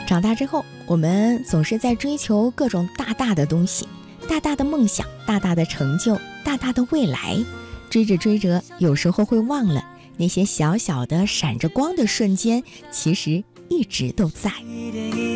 长大之后，我们总是在追求各种大大的东西，大大的梦想，大大的成就，大大的未来。追着追着，有时候会忘了那些小小的闪着光的瞬间，其实一直都在。